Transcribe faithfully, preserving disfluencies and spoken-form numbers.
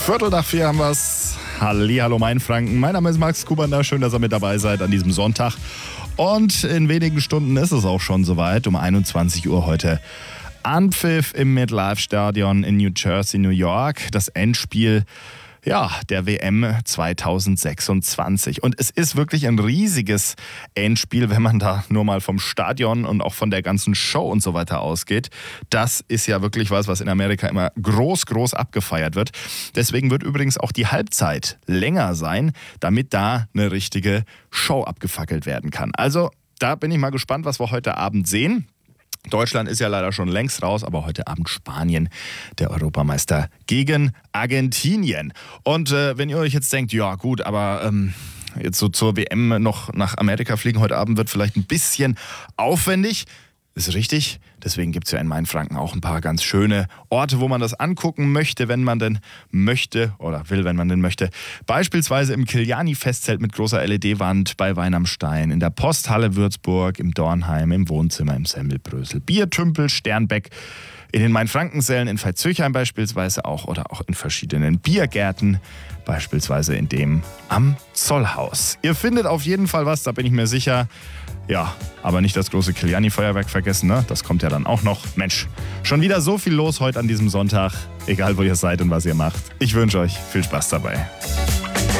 Viertel nach vier haben wir's. Hallihallo Mainfranken. Mein Name ist Max Kubander. Schön, dass ihr mit dabei seid an diesem Sonntag. Und in wenigen Stunden ist es auch schon soweit. Um einundzwanzig Uhr heute Anpfiff im MetLife Stadion in New Jersey, New York. Das Endspiel ja, der W M zweitausendsechsundzwanzig. Und es ist wirklich ein riesiges Endspiel, wenn man da nur mal vom Stadion und auch von der ganzen Show und so weiter ausgeht. Das ist ja wirklich was, was in Amerika immer groß, groß abgefeiert wird. Deswegen wird übrigens auch die Halbzeit länger sein, damit da eine richtige Show abgefackelt werden kann. Also da bin ich mal gespannt, was wir heute Abend sehen. Deutschland ist ja leider schon längst raus, aber heute Abend Spanien, der Europameister gegen Argentinien. Und äh, wenn ihr euch jetzt denkt, ja gut, aber ähm, jetzt so zur W M noch nach Amerika fliegen heute Abend wird vielleicht ein bisschen aufwendig. Ist richtig. Deswegen gibt es ja in Mainfranken auch ein paar ganz schöne Orte, wo man das angucken möchte, wenn man denn möchte oder will, wenn man denn möchte. Beispielsweise im Kiliani-Festzelt mit großer L E D-Wand bei Wein am Stein, in der Posthalle Würzburg, im Dornheim, im Wohnzimmer, im Semmelbrösel, Biertümpel, Sternbeck, in den Mainfrankensälen in Veitshöchheim beispielsweise auch oder auch in verschiedenen Biergärten, beispielsweise in dem am Zollhaus. Ihr findet auf jeden Fall was, da bin ich mir sicher. Ja, aber nicht das große Kiliani-Feuerwerk vergessen, ne? Das kommt ja dann auch noch. Mensch, schon wieder so viel los heute an diesem Sonntag. Egal, wo ihr seid und was ihr macht. Ich wünsche euch viel Spaß dabei.